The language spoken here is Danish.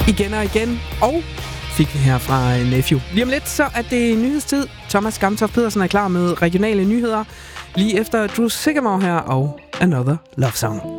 igen og igen. Og fik vi her fra Nephew. Lige om lidt, så er det nyhedstid. Thomas Gamtoft Pedersen er klar med regionale nyheder. Lige efter Drew Sycamore her og Another Love Song.